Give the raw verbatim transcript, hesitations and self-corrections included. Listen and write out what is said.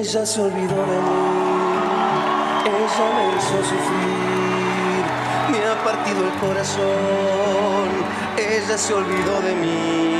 Ella se olvidó de mí, ella me hizo sufrir, me ha partido el corazón, ella se olvidó de mí.